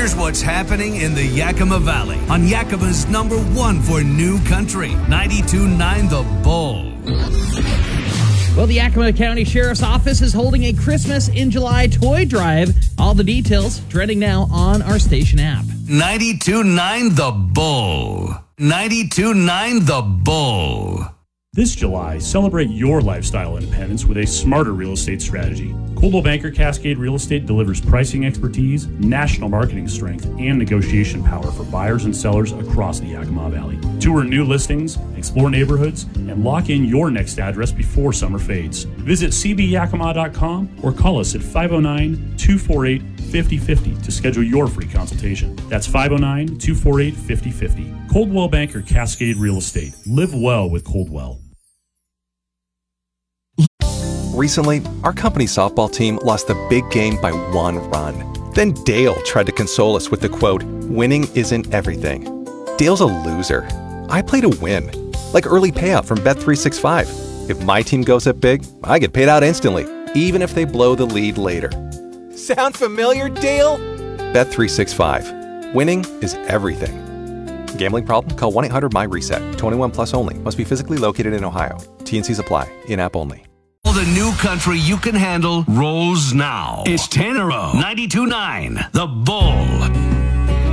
Here's what's happening in the Yakima Valley on Yakima's number one for new country, 92.9 The Bull. Well, the Yakima County Sheriff's Office is holding a Christmas in July toy drive. All the details trending now on our station app. 92.9 The Bull. 92.9 The Bull. This July, celebrate your lifestyle independence with a smarter real estate strategy. Coldwell Banker Cascade Real Estate delivers pricing expertise, national marketing strength, and negotiation power for buyers and sellers across the Yakima Valley. Tour new listings, explore neighborhoods, and lock in your next address before summer fades. Visit cbyakima.com or call us at 509-248-5050 to schedule your free consultation. That's 509-248-5050. Coldwell Banker Cascade Real Estate. Live well with Coldwell. Recently, our company softball team lost the big game by 1 run. Then Dale tried to console us with the quote, "Winning isn't everything." Dale's a loser. I play to win. Like early payout from Bet365. If my team goes up big, I get paid out instantly, even if they blow the lead later. Sound familiar, Dale? Bet365. Winning is everything. Gambling problem? Call 1-800-MY-RESET. 21 plus only. Must be physically located in Ohio. T&Cs apply. In-app only. The new country you can handle rolls now. It's 10 in a row. 92.9 The Bull.